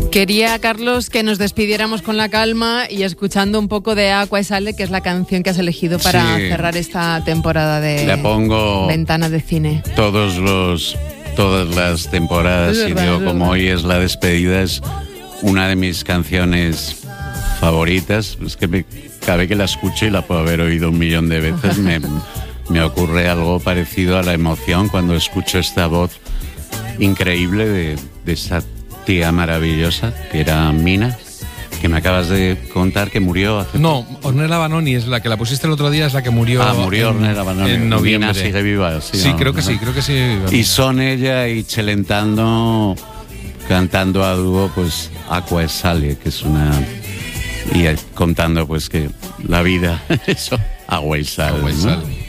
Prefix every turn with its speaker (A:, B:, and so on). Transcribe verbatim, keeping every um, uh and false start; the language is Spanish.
A: Quería, Carlos, que nos despidiéramos con la calma y escuchando un poco de Aqua e Sale, que es la canción que has elegido para
B: sí.
A: cerrar esta temporada de
B: Le pongo
A: Ventana de Cine.
B: Todos los, todas las temporadas,
A: Es verdad,
B: y digo,
A: es
B: como
A: verdad.
B: hoy es la despedida, es una de mis canciones favoritas. Es que me, cada vez que la escucho, y la puedo haber oído un millón de veces, me, me ocurre algo parecido a la emoción cuando escucho esta voz increíble de, de esa tía maravillosa que era Mina, que me acabas de contar que murió hace
C: No, Ornella Vanoni es la que la pusiste el otro día, es la que murió.
B: Ah, murió
C: en,
B: Ornella Vanoni.
C: en noviembre.
B: Mina sigue viva. Sí,
C: Sí,
B: no,
C: creo que
B: no.
C: sí, creo que sí.
B: Y son ella y Celentano cantando a dúo, pues Aqua e Sale, que es una, y contando pues que la vida, eso, agua y sal,
C: Agua y
B: ¿no?
C: sal.